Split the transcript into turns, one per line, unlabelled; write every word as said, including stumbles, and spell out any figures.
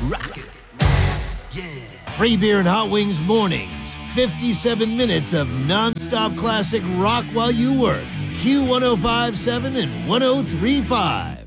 Rock it. Yeah.
Free beer and hot wings mornings. fifty-seven minutes of non-stop classic rock while you work. Q one oh five point seven and one oh three point five.